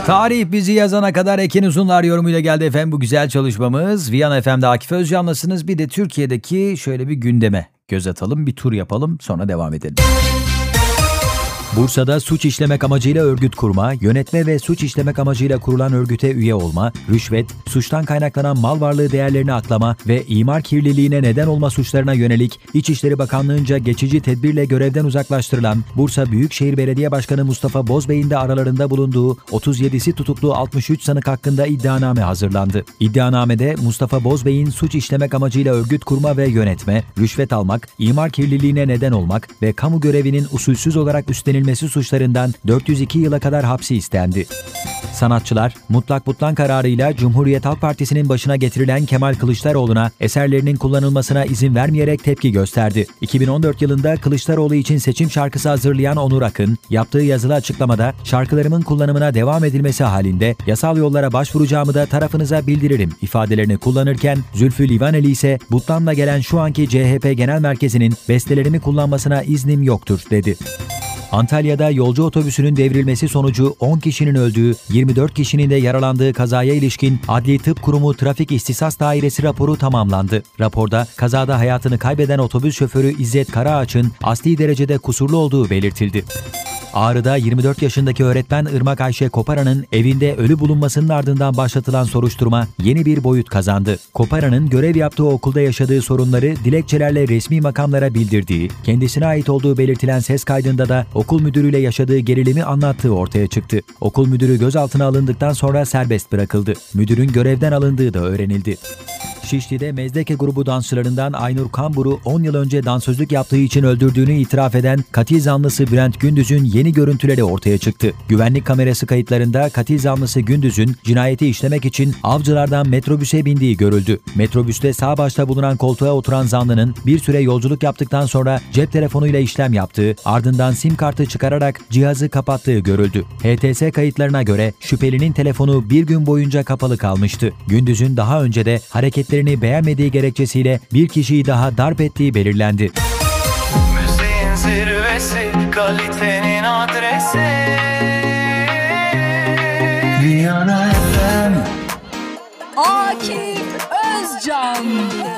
Tarih bizi yazana kadar Ekin Uzunlar yorumuyla geldi efendim bu güzel çalışmamız. Viyana FM'de Akif Özcan'lasınız. Bir de Türkiye'deki şöyle bir gündeme göz atalım, bir tur yapalım, sonra devam edelim. Bursa'da suç işlemek amacıyla örgüt kurma, yönetme ve suç işlemek amacıyla kurulan örgüte üye olma, rüşvet, suçtan kaynaklanan mal varlığı değerlerini aklama ve imar kirliliğine neden olma suçlarına yönelik İçişleri Bakanlığı'nca geçici tedbirle görevden uzaklaştırılan Bursa Büyükşehir Belediye Başkanı Mustafa Bozbey'in de aralarında bulunduğu 37'si tutuklu 63 sanık hakkında iddianame hazırlandı. İddianamede Mustafa Bozbey'in suç işlemek amacıyla örgüt kurma ve yönetme, rüşvet almak, imar kirliliğine neden olmak ve kamu görevinin usulsüz olarak üstlenilmesi suçlarından 402 yıla kadar hapsi istendi. Sanatçılar, mutlak butlan kararıyla Cumhuriyet Halk Partisi'nin başına getirilen Kemal Kılıçdaroğlu'na eserlerinin kullanılmasına izin vermeyerek tepki gösterdi. 2014 yılında Kılıçdaroğlu için seçim şarkısı hazırlayan Onur Akın, yaptığı yazılı açıklamada şarkılarımın kullanımına devam edilmesi halinde yasal yollara başvuracağımı da tarafınıza bildiririm ifadelerini kullanırken Zülfü Livaneli ise butlanla gelen şu anki CHP Genel Merkezi'nin bestelerimi kullanmasına iznim yoktur dedi. Antalya'da yolcu otobüsünün devrilmesi sonucu 10 kişinin öldüğü, 24 kişinin de yaralandığı kazaya ilişkin Adli Tıp Kurumu Trafik İhtisas Dairesi raporu tamamlandı. Raporda kazada hayatını kaybeden otobüs şoförü İzzet Karaağaç'ın asli derecede kusurlu olduğu belirtildi. Ağrı'da 24 yaşındaki öğretmen Irmak Ayşe Kopara'nın evinde ölü bulunmasının ardından başlatılan soruşturma yeni bir boyut kazandı. Kopara'nın görev yaptığı okulda yaşadığı sorunları dilekçelerle resmi makamlara bildirdiği, kendisine ait olduğu belirtilen ses kaydında da okul müdürüyle yaşadığı gerilimi anlattığı ortaya çıktı. Okul müdürü gözaltına alındıktan sonra serbest bırakıldı. Müdürün görevden alındığı da öğrenildi. Şişli'de Mezdeke grubu dansçılarından Aynur Kambur'u 10 yıl önce dansözlük yaptığı için öldürdüğünü itiraf eden katil zanlısı Bülent Gündüz'ün yeni görüntüleri ortaya çıktı. Güvenlik kamerası kayıtlarında katil zanlısı Gündüz'ün cinayeti işlemek için Avcılar'dan metrobüse bindiği görüldü. Metrobüste sağ başta bulunan koltuğa oturan zanlının bir süre yolculuk yaptıktan sonra cep telefonuyla işlem yaptığı, ardından sim kartı çıkararak cihazı kapattığı görüldü. HTS kayıtlarına göre şüphelinin telefonu bir gün boyunca kapalı kalmıştı. Gündüz'ün daha önce de hareketlerini beğenmediği gerekçesiyle bir kişiyi daha darp ettiği belirlendi. Müziğin zirvesi, kalitenin adresi. Viyana FM. Akif Özcan.